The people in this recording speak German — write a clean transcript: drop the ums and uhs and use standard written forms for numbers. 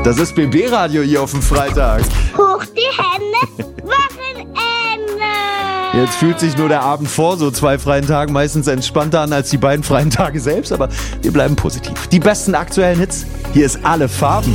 Das ist BB-Radio hier auf dem Freitag. Hoch die Hände, Wochenende. Jetzt fühlt sich nur der Abend vor so 2 freien Tagen meistens entspannter an als die beiden freien Tage selbst, aber wir bleiben positiv. Die besten aktuellen Hits, hier ist Alle Farben.